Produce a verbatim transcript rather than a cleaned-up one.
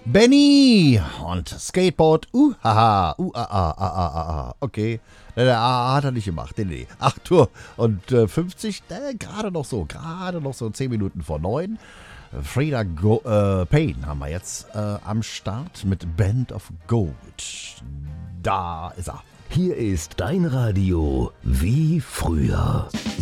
Benny und Skateboard, uh, haha, uh, ah, ah, ah, ah, ah, ah. Okay, äh, ah, hat er nicht gemacht, nee, nee, acht Uhr und äh, fünfzig, äh, gerade noch so, gerade noch so zehn Minuten vor neun. Frida Go äh, Payne haben wir jetzt äh, am Start mit Band of Gold. Da ist er. Hier ist dein Radio wie früher.